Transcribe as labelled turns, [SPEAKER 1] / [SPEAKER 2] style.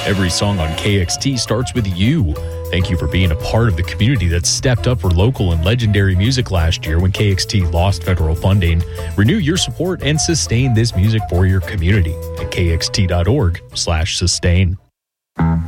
[SPEAKER 1] Every song on KXT starts with you. Thank you for being a part of the community that stepped up for local and legendary music last year when KXT lost federal funding. Renew your support and sustain this music for your community at kxt.org/sustain.